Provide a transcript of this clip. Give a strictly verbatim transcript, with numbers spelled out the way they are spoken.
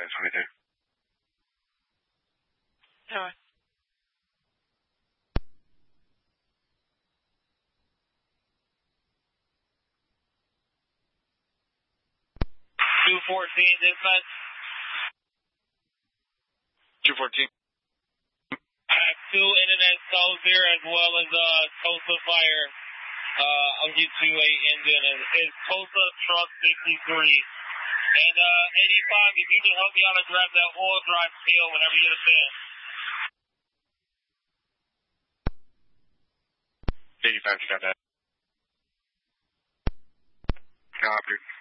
ten twenty-two. All right. two fourteen, dispatch. two fourteen. Act two, Internet Soldier, as well as uh, Tulsa Fire. Uh, I'll get you a engine. It's Tulsa Truck sixty-three. And uh, eighty-five, if you can help me out and grab that oil drive seal whenever you get a chance. eighty-five, got that. Copy.